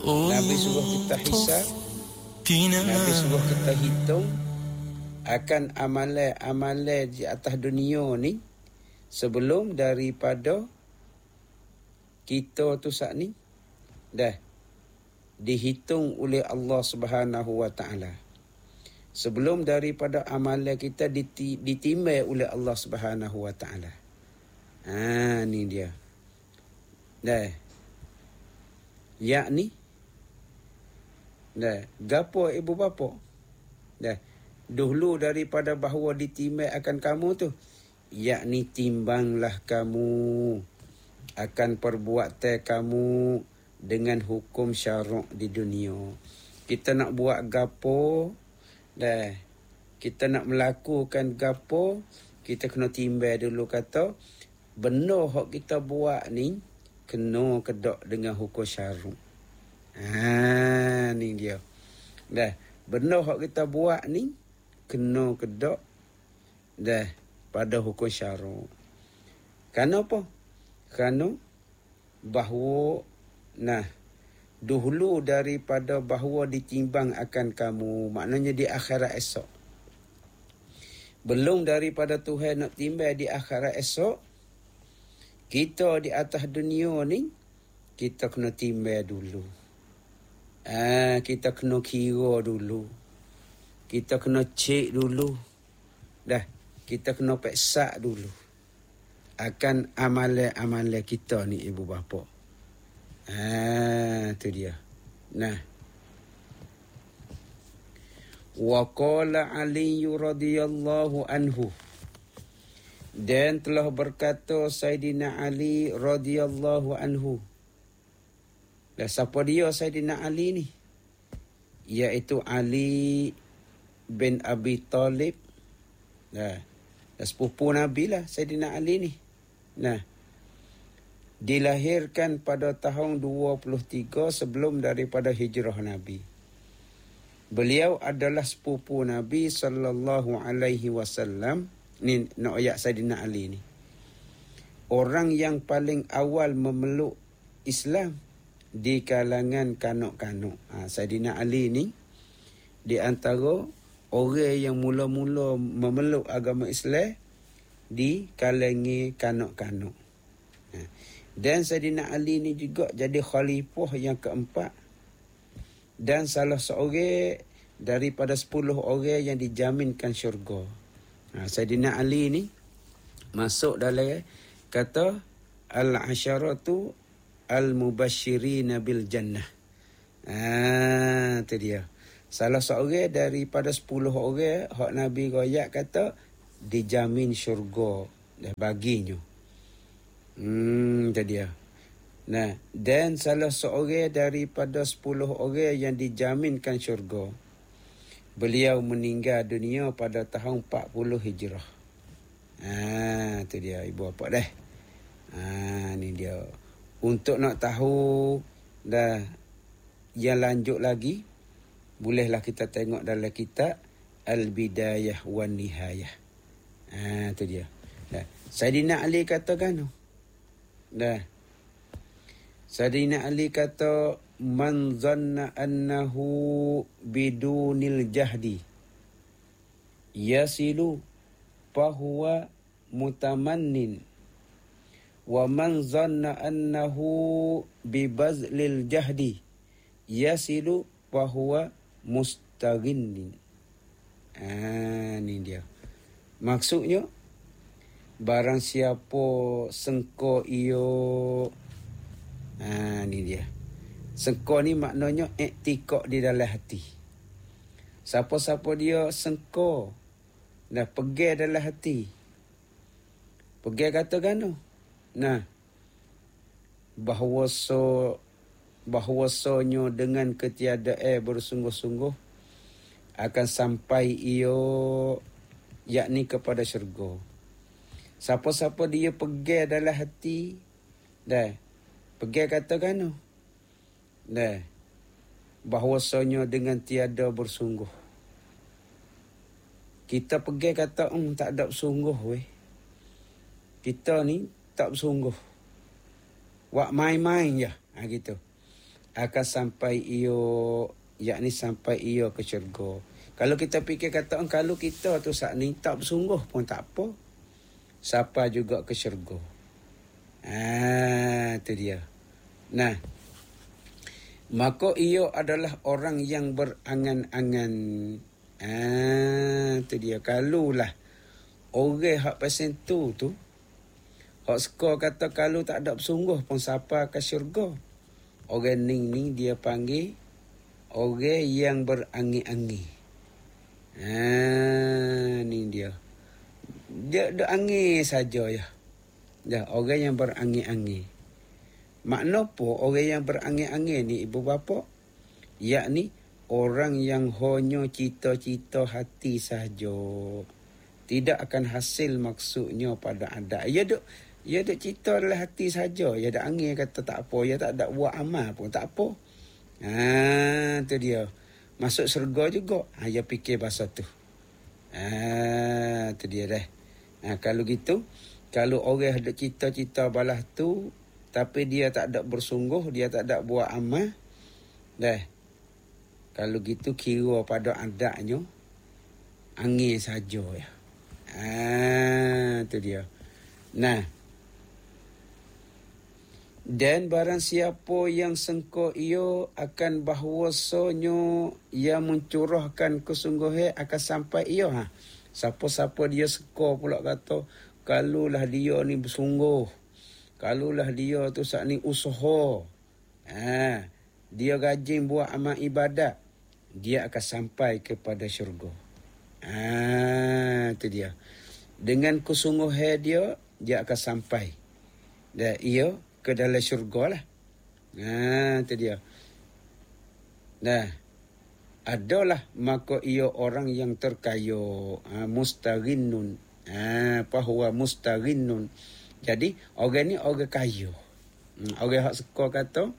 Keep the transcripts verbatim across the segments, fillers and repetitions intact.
Nabi suruh kita hisab, Nabi suruh kita hitung akan amalan-amalan di atas dunia ni sebelum daripada kita tu saat ni dah dihitung oleh Allah Subhanahu wa taala. Sebelum daripada amalan kita diti, ditimbang oleh Allah Subhanahu wa taala. Ha ni dia. Dah. Yakni dah gapo ibu bapa? Dah. Dahulu daripada bahawa ditimbang akan kamu tu, yakni timbanglah kamu akan perbuatan kamu dengan hukum syarak di dunia. Kita nak buat gapo, dah. Kita nak melakukan gapo, kita kena timbang dulu kata benda hak kita buat ni kena kedok dengan hukum syarak. Ha ni dia. Dah, benda hak kita buat ni kena kedok dah pada hukum syarak. Kerana apa? Kerana bahawa nah dahulu daripada bahawa ditimbang akan kamu, maknanya di akhirat esok. Belum daripada Tuhan nak timbang di akhirat esok, kita di atas dunia ni kita kena timbang dulu. Ah, kita kena kira dulu. Kita kena cek dulu. Dah, kita kena periksa dulu akan amalan-amalan kita ni ibu bapa. Ah, tu dia. Nah. Wa qala Ali radhiyallahu anhu. Dan telah berkata Saidina Ali radhiyallahu anhu. Dan siapa dia Saidina Ali ni? Iaitu Ali bin Abi Talib. Nah, sepupu Nabi lah Saidina Ali ni. Nah, dilahirkan pada tahun dua puluh tiga sebelum daripada hijrah Nabi. Beliau adalah sepupu Nabi sallallahu alaihi wasallam. Ni nak ayat Saidina Ali ni. Orang yang paling awal memeluk Islam di kalangan kanuk-kanuk. Ha, Saidina Ali ni di antara orang yang mula-mula memeluk agama Islam di kalangan kanuk-kanuk. Ha. Dan Saidina Ali ni juga jadi khalifah yang keempat dan salah seorang daripada sepuluh orang yang dijaminkan syurga. Ha, Saidina Ali ni masuk dalam kata al-asyaratu al-mubasysyirin bil jannah. Ah, tu dia. Salah seorang daripada sepuluh orang hak Nabi royak kata dijamin syurga dah baginya. Hmm, tu dia. Nah, dan salah seorang daripada sepuluh orang yang dijaminkan syurga, beliau meninggal dunia pada tahun empat puluh Hijrah. Ah, tu dia ibu bapa dah. Ah, ni dia. Untuk nak tahu dah yang lanjut lagi, bolehlah kita tengok dalam kitab Al-Bidayah wan Nihayah. Ah, tu dia. Dah. Saidina Ali kata kan? Dah. Saidina Ali kata man zanna annahu bidunil jahdi yasilu fahuwa mutamannin wa man zanna annahu bibazlil jahdi yasilu fahuwa mustaghinnin. Ah, ni dia. Maksudnya barang siapa sengko iyo. Ah, ni dia. Sengko ni maknanya iktikad di dalam hati. Siapa-siapa dia sengko dah pegang dalam hati. Pegang kata kan? Nah, bahawa so bahawasanya dengan ketiadaan bersungguh-sungguh akan sampai ia yakni kepada syurga. Siapa-siapa dia pegang dalam hati dah pegang kata kan? Dah bahawasanya dengan tiada bersungguh. Kita pegang kata um, tak ada bersungguh weh. Kita ni tak bersungguh. Wak main-main je. Ha, gitu. akan sampai iyo, yakni sampai iyo ke syurga. Kalau kita fikir kata, kalau kita tu saat ni tak bersungguh pun tak apa, siapa juga ke syurga. Ah, tu dia. Nah, maka ia adalah orang yang berangan-angan. Ah, tu dia. Kalau lah orang hak pasal tu tu, hak suka kata kalau tak ada bersungguh pun siapa ke syurga. Orang ni ni dia panggil orang yang berangi-angi. Ah, ni dia. Dia dia angin saja ya. Ya, orang yang berangi-angi. Makna apa orang yang berangi-angi ni ibu bapa? Yakni orang yang hanya cita-cita hati saja. Tidak akan hasil maksudnya pada adat. Ya duk ya duk cita dalam hati saja. Ya dak angin kata tak apa, ya tak ada buat amal pun tak apa. Ha, tu dia. Masuk syurga juga. Ha, ya fikir bahasa tu. Ha, tu dia dah. Ha, kalau gitu, kalau orang ada cita-cita balas tu, tapi dia tak ada bersungguh, dia tak ada buat amal, dah. Kalau gitu kira pada adatnya, angin saja ya. Ah, tu dia. Nah, dan barang siapa yang sengko ia akan bahwasanya ia mencurahkan kesungguhan akan sampai ia. Ha. Siapa-siapa dia sengko pula kata, kalulah dia ni bersungguh, kalulah dia tu saat ni usaha, ha, dia rajin buat amal ibadat, dia akan sampai kepada syurga. Ah, tu dia. Dengan kesungguhan dia, dia akan sampai. Dan ia ke dalam syurga lah. Ah, tu dia. Nah, adalah maka ia orang yang terkaya, ah, mustaghinnun. Ah, bahwa mustaghinnun. Jadi orang ni orang kaya. Hmm, orang hak suka kata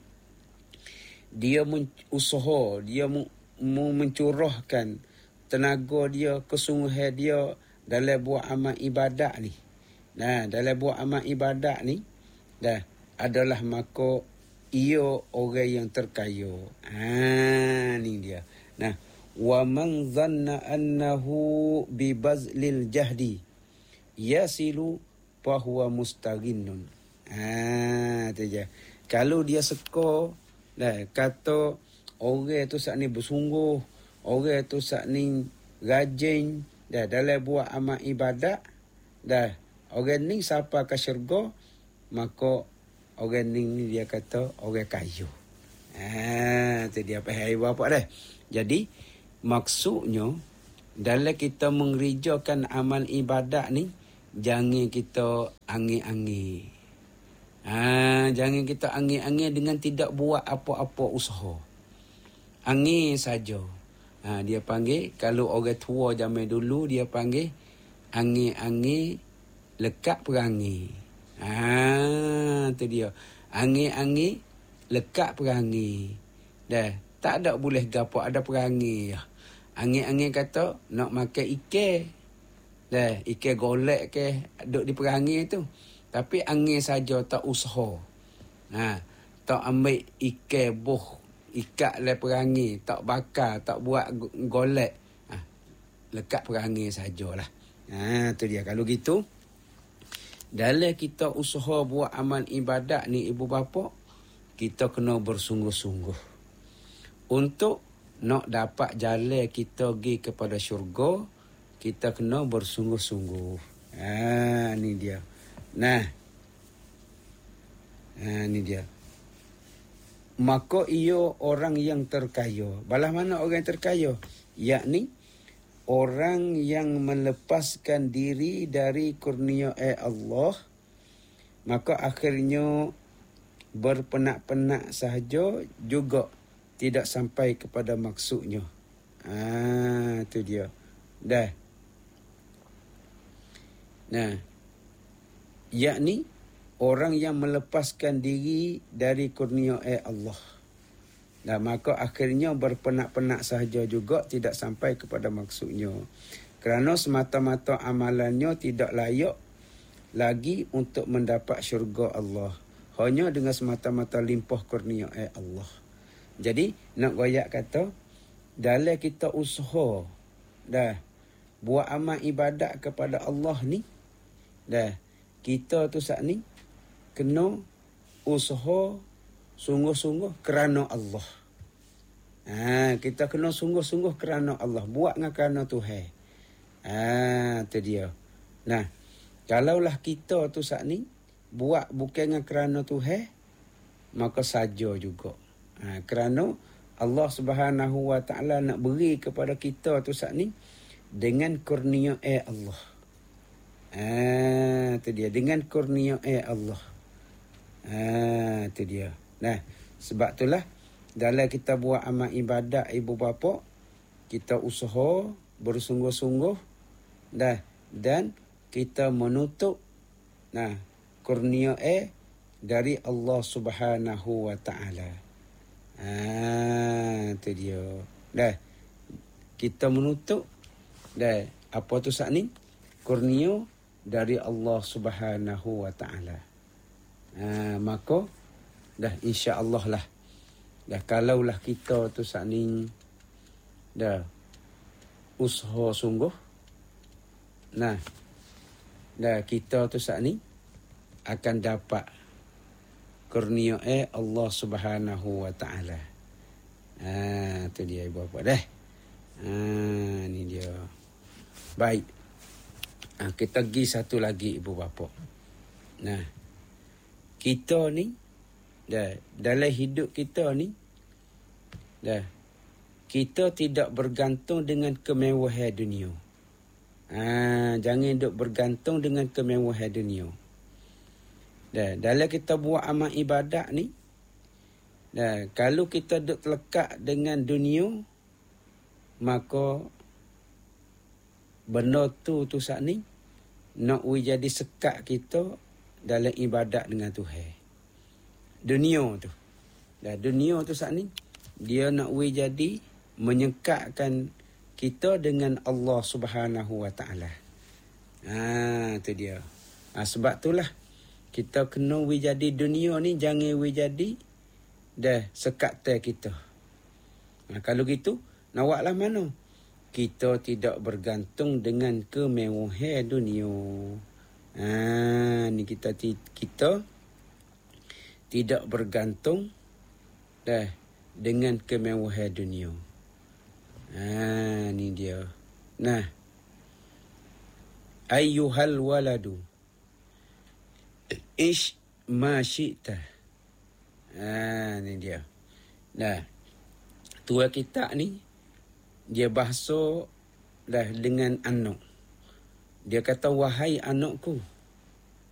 dia usaha, dia mu, mu mencurahkan tenaga dia, kesungguhan dia dalam buat amal ibadat ni. Nah, dalam buat amal ibadat ni dah adalah maka ia orang yang terkaya. Ha, ni dia. Nah, wa man dhanna annahu bi bazlil jahdi yasilu fa huwa mustaghinnun. Ha, tu je. Kalau dia seka dah kata orang tu saat ni bersungguh, orang tu saat ni rajin dah dalam buat amal ibadat, dah orang ni siapa ke syurga, maka orang ni dia kata orang kaya. Ah, tu dia faham bapak dah. Jadi maksudnya dalam kita mengerjakan amal ibadat ni, jangan kita angin-angin. Ah, jangan kita angin-angin dengan tidak buat apa-apa usaha. Angin saja. Ha, dia panggil, kalau orang tua zaman dulu, dia panggil angin-angin lekat perangi. Ha, tu dia. Angin-angin lekat perangi. Dah, tak ada boleh gapo ada perangi. Angin-angin kata nak makan ikan. Dah, ikan golek ke duk di perangi tu. Tapi angin saja tak usaha. Ha, tak ambil ikan buh, ikat le perangi, tak bakar, tak buat golek. Ha, lekat perangi sajalah. Ha, tu dia. Kalau gitu, dalam kita usaha buat amal ibadat ni ibu bapa, kita kena bersungguh-sungguh. Untuk nak dapat jalan kita pergi kepada syurga, kita kena bersungguh-sungguh. Ha, ni dia. Nah. Ha, ni dia. Maka ia orang yang terkaya. Balah mana orang yang terkaya? Yakni orang yang melepaskan diri dari kurnia Allah, maka akhirnya berpenak-penak sahaja juga tidak sampai kepada maksudnya. Ah, tu dia. Dah. Nah, yakni orang yang melepaskan diri dari kurnia Allah. Dan maka akhirnya berpenak-penak sahaja juga tidak sampai kepada maksudnya. Kerana semata-mata amalannya tidak layak lagi untuk mendapat syurga Allah. Hanya dengan semata-mata limpah kurnia Allah. Jadi nak goyak kata dalam kita usaha dah buat amal ibadat kepada Allah ni, dah kita tu saat ni kena usaha sungguh-sungguh kerana Allah. Ha, kita kena sungguh-sungguh kerana Allah, buat dengan kerana Tuhan. Ah, tu dia. Nah, kalaulah kita tu saat ni buat bukan dengan kerana Tuhan, maka saja juga. Ha, kerana Allah Subhanahu Wa Taala nak beri kepada kita tu saat ni dengan kurnia eh Allah. Ah, tu dia, dengan kurnia eh Allah. Ah, tu dia. Nah, sebab itulah dalam kita buat amal ibadat ibu bapa, kita usaha bersungguh-sungguh dah, dan kita menutup nah kurnia eh dari Allah Subhanahu Wa Taala. Ah, tu dia. Dah kita menutup dah apa tu saat ni kurnia dari Allah Subhanahu Wa Taala. Ah, maka dah insya-Allah lah. Dah kalaulah kita tu saat ni dah usaha sungguh, nah dah kita tu saat ni akan dapat kurnia eh Allah Subhanahu Wa Taala. Ah, tu dia ibu bapa dah. Ah, ni dia. Baik. Ah, kita pergi satu lagi ibu bapa. Nah, kita ni dah dalam hidup kita ni dah kita tidak bergantung dengan kemewahan dunia. Ah, jangan duk bergantung dengan kemewahan dunia. Dah dalam kita buat amal ibadat ni, dah kalau kita duk terlekat dengan dunia, maka benda tu tu saat ni nak jadi sekat kita dalam ibadat dengan Tuhan. Dunia tu. Dah dunia tu saat ni dia nak we jadi menyekatkan kita dengan Allah Subhanahu Wa Taala. Ah, tu dia. Ah, sebab itulah kita kena we jadi dunia ni jangan we jadi dah sekat te kita. Ah, kalau gitu nak buatlah mana? Kita tidak bergantung dengan kemewahan dunia. Ah, ni kita kita tidak bergantung dah dengan kemewahan dunia. Ah, ni dia. Nah, ayyuhal waladu ish ma syi'ta. Ah, ni dia. Nah, tua kita ni dia bahasa dah dengan anak. Dia kata, wahai anakku,